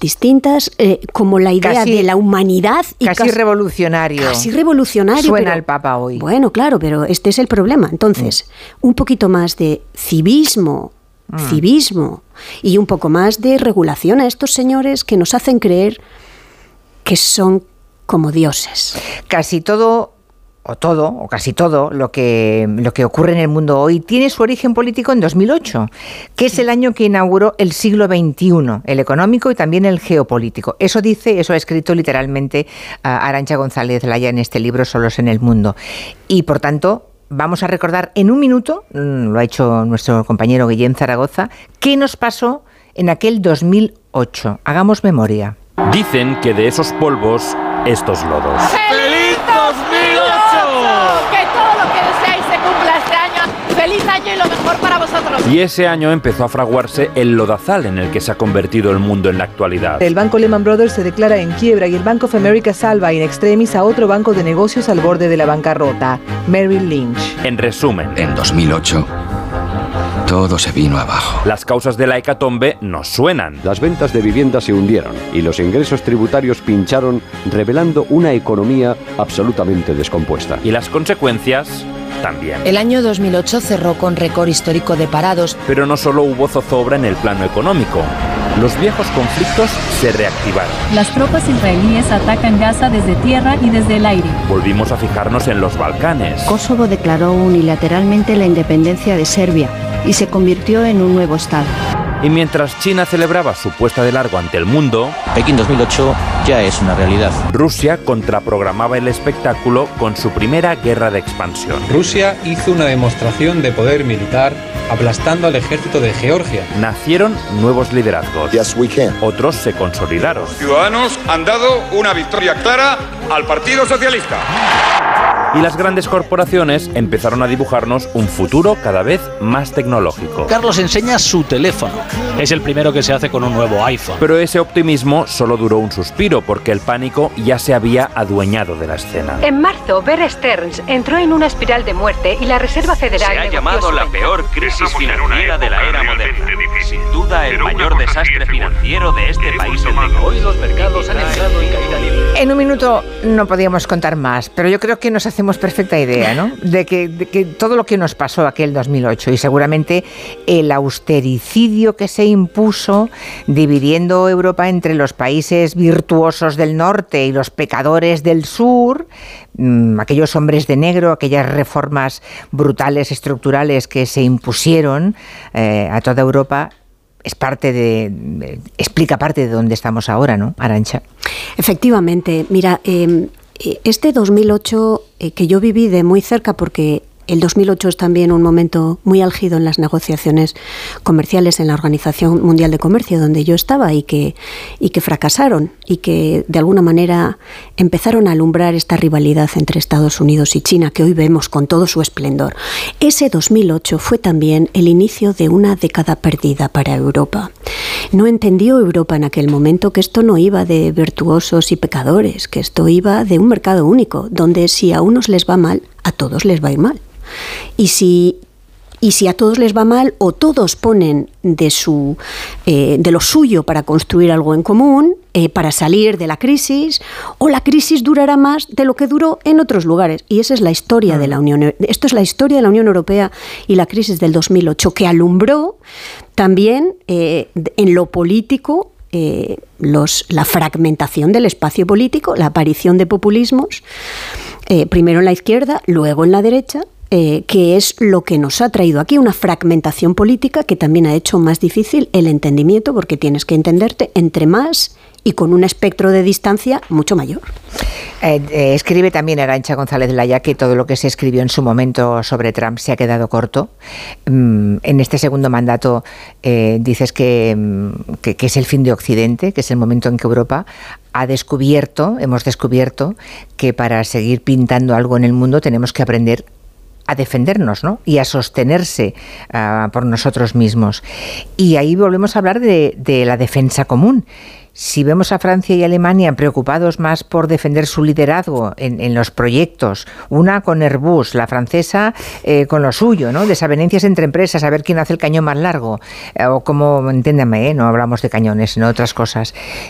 distintas, como la idea de la humanidad. Y casi revolucionario. Casi revolucionario. Suena el Papa hoy. Bueno, claro, pero este es el problema. Entonces, un poquito más de civismo y un poco más de regulación a estos señores que nos hacen creer que son como dioses. Casi todo, o casi todo, lo que ocurre en el mundo hoy tiene su origen político en 2008, que es el año que inauguró el siglo XXI, el económico y también el geopolítico. Eso ha escrito literalmente Arantxa González Laya en este libro, Solos en el Mundo. Y por tanto, vamos a recordar en un minuto, lo ha hecho nuestro compañero Guillem Zaragoza, qué nos pasó en aquel 2008. Hagamos memoria. Dicen que de esos polvos, estos lodos. ¡Feliz 2008! Que todo lo que deseáis se cumpla este año. ¡Feliz año y lo mejor para vosotros! Y ese año empezó a fraguarse el lodazal en el que se ha convertido el mundo en la actualidad. El banco Lehman Brothers se declara en quiebra y el Bank of America salva in extremis a otro banco de negocios al borde de la bancarrota, Merrill Lynch. En resumen, en 2008... todo se vino abajo. Las causas de la hecatombe nos suenan. Las ventas de vivienda se hundieron y los ingresos tributarios pincharon, revelando una economía absolutamente descompuesta. Y las consecuencias también. El año 2008 cerró con récord histórico de parados. Pero no solo hubo zozobra en el plano económico. Los viejos conflictos se reactivaron. Las tropas israelíes atacan Gaza desde tierra y desde el aire. Volvimos a fijarnos en los Balcanes. Kosovo declaró unilateralmente la independencia de Serbia y se convirtió en un nuevo estado. Y mientras China celebraba su puesta de largo ante el mundo, Pekín 2008 ya es una realidad. Rusia contraprogramaba el espectáculo con su primera guerra de expansión. Rusia hizo una demostración de poder militar aplastando al ejército de Georgia. Nacieron nuevos liderazgos. Otros se consolidaron. Los ciudadanos han dado una victoria clara al Partido Socialista. Y las grandes corporaciones empezaron a dibujarnos un futuro cada vez más tecnológico. Carlos enseña su teléfono. Es el primero que se hace con un nuevo iPhone. Pero ese optimismo solo duró un suspiro porque el pánico ya se había adueñado de la escena. En marzo, Bear Stearns entró en una espiral de muerte y la Reserva Federal... Se ha llamado la peor crisis financiera de la era moderna. Sin duda, el mayor desastre financiero de este país. Hoy los mercados han entrado en caída libre. En un minuto no podíamos contar más, pero yo creo que nos hacemos perfecta idea, ¿no? De que todo lo que nos pasó aquel 2008 y seguramente el austericidio que se impuso dividiendo Europa entre los países virtuosos del norte y los pecadores del sur, aquellos hombres de negro, aquellas reformas brutales, estructurales que se impusieron a toda Europa, explica parte de dónde estamos ahora, ¿no, Arantxa? Efectivamente, mira, este 2008 que yo viví de muy cerca porque el 2008 es también un momento muy álgido en las negociaciones comerciales en la Organización Mundial de Comercio, donde yo estaba y que fracasaron y que de alguna manera empezaron a alumbrar esta rivalidad entre Estados Unidos y China que hoy vemos con todo su esplendor. Ese 2008 fue también el inicio de una década perdida para Europa. No entendió Europa en aquel momento que esto no iba de virtuosos y pecadores, que esto iba de un mercado único, donde si a unos les va mal, a todos les va a ir mal. Y si a todos les va mal o todos ponen de lo suyo para construir algo en común, para salir de la crisis, o la crisis durará más de lo que duró en otros lugares. Y esa es la historia de la Unión. Esto es la historia de la Unión Europea y la crisis del 2008, que alumbró también en lo político la fragmentación del espacio político, la aparición de populismos, primero en la izquierda, luego en la derecha, que es lo que nos ha traído aquí, una fragmentación política que también ha hecho más difícil el entendimiento, porque tienes que entenderte entre más y con un espectro de distancia mucho mayor. Escribe también Arantxa González Laya que todo lo que se escribió en su momento sobre Trump se ha quedado corto. En este segundo mandato dices que es el fin de Occidente, que es el momento en que Europa hemos descubierto que para seguir pintando algo en el mundo tenemos que aprender a defendernos, ¿no? Y a sostenerse por nosotros mismos. Y ahí volvemos a hablar de la defensa común. Si vemos a Francia y Alemania preocupados más por defender su liderazgo en los proyectos, una con Airbus, la francesa con lo suyo, ¿no? Desavenencias entre empresas, a ver quién hace el cañón más largo, o como, entiéndame, no hablamos de cañones, sino de otras cosas.